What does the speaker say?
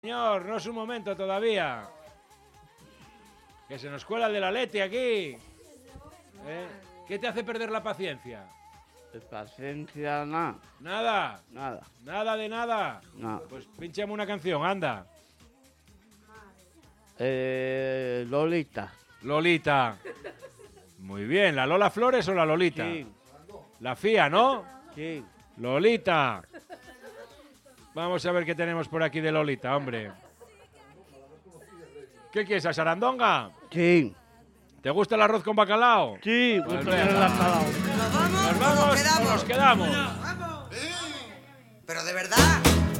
Señor, no es un momento todavía. Que se nos cuela el de la Leti aquí. ¿Qué te hace perder la paciencia? Paciencia, nada. ¿Nada? Nada. ¿Nada de nada? Nada. Pues pínchame una canción, anda. Lolita. Lolita. Muy bien, ¿la Lola Flores o la Lolita? Sí. La FIA, ¿no? Sí. Lolita. Vamos a ver qué tenemos por aquí de Lolita, hombre. ¿Qué quieres, a sarandonga? Sí. ¿Te gusta el arroz con bacalao? Sí. Pues Pues venga. la calao. ¿Nos vamos? ¿Nos vamos o nos quedamos?